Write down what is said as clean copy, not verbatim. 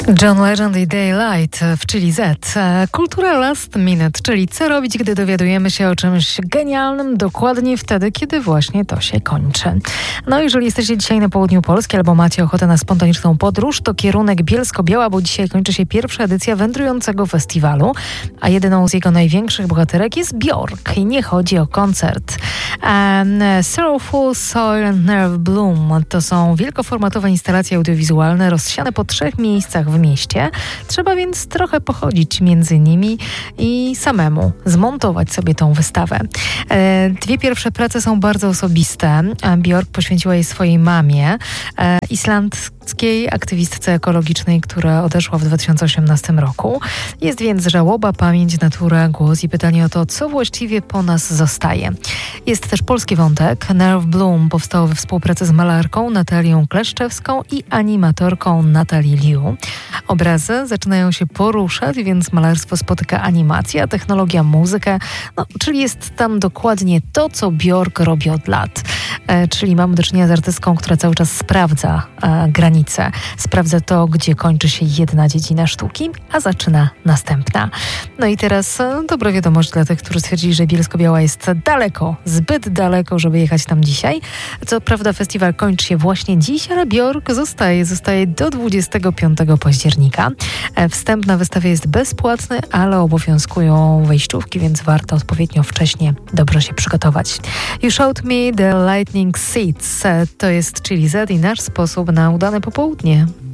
John Legend i Daylight w Chili Z. Kultura last minute, czyli co robić, gdy dowiadujemy się o czymś genialnym dokładnie wtedy, kiedy właśnie to się kończy. No jeżeli jesteście dzisiaj na południu Polski albo macie ochotę na spontaniczną podróż, to kierunek Bielsko-Biała, bo dzisiaj kończy się pierwsza edycja wędrującego festiwalu, a jedyną z jego największych bohaterek jest Björk i nie chodzi o koncert. Sorrowful Soil and Nerve Bloom to są wielkoformatowe instalacje audiowizualne rozsiane po 3 miejscach w mieście. Trzeba więc trochę pochodzić między nimi i samemu zmontować sobie tą wystawę. 2 pierwsze prace są bardzo osobiste. Björk poświęciła je swojej mamie, islandzkiej aktywistce ekologicznej, która odeszła w 2018 roku. Jest więc żałoba, pamięć, natura, głos i pytanie o to, co właściwie po nas zostaje. Jest też polski wątek. Nerve Bloom powstało we współpracy z malarką Natalią Kleszczewską i animatorką Natalie Liu. Obrazy zaczynają się poruszać, więc malarstwo spotyka animację, a technologia muzykę, czyli jest tam dokładnie to, co Björk robi od lat. Czyli mamy do czynienia z artystką, która cały czas sprawdza granice. Sprawdza to, gdzie kończy się jedna dziedzina sztuki, a zaczyna następna. No i teraz dobra wiadomość dla tych, którzy stwierdzili, że Bielsko-Biała jest daleko, zbyt daleko, żeby jechać tam dzisiaj. Co prawda festiwal kończy się właśnie dziś, ale Björk zostaje do 25 października. Wstęp na wystawę jest bezpłatny, ale obowiązkują wejściówki, więc warto odpowiednio wcześnie dobrze się przygotować. You Showed Me the Lightning Seeds. To jest Chili Z i nasz sposób na udane popołudnie.